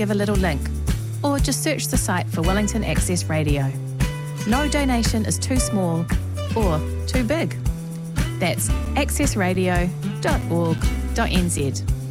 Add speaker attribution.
Speaker 1: give a little link, or just search the site for Wellington Access Radio. No donation is too small or too big. That's accessradio.org.nz.